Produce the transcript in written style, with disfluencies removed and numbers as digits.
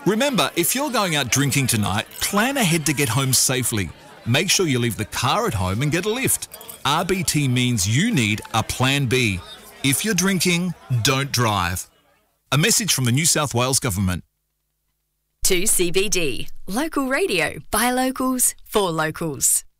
Remember, if you're going out drinking tonight, plan ahead to get home safely. Make sure you leave the car at home and get a lift. RBT means you need a plan B. If you're drinking, don't drive. A message from the New South Wales Government. 2CBD, local radio by locals for locals.